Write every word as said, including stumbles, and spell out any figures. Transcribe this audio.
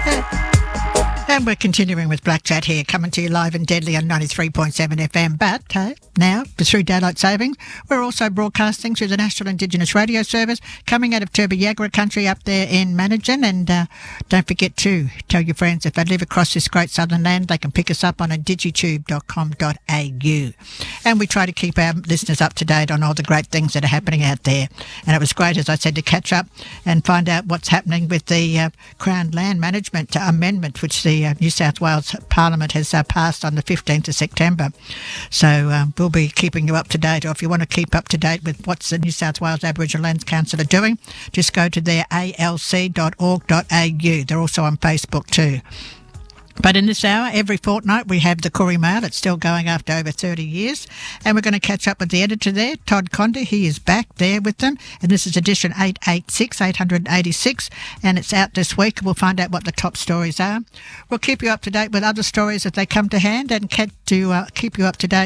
And we're continuing with Black Chat here, coming to you live and deadly on ninety-three point seven F M. But uh, now, through Daylight Savings, we're also broadcasting through the National Indigenous Radio Service, coming out of Turbo-Yagra country up there in Mannigan. And uh, don't forget to tell your friends if they live across this great southern land, they can pick us up on digitube dot com dot a u. And we try to keep our listeners up to date on all the great things that are happening out there. And it was great, as I said, to catch up and find out what's happening with the uh, Crown Land Management Amendment, which the uh, New South Wales Parliament has uh, passed on the fifteenth of September. So um, we'll be keeping you up to date, or if you want to keep up to date with what's the New South Wales Aboriginal Lands Council are doing, just go to their a l c dot org dot a u. They're also on Facebook too. But in this hour, every fortnight, we have the Koori Mail. It's still going after over thirty years. And we're going to catch up with the editor there, Todd Conda. He is back there with them. And this is edition eight eighty-six, eight eighty-six. And it's out this week. We'll find out what the top stories are. We'll keep you up to date with other stories as they come to hand, and to uh, keep you up to date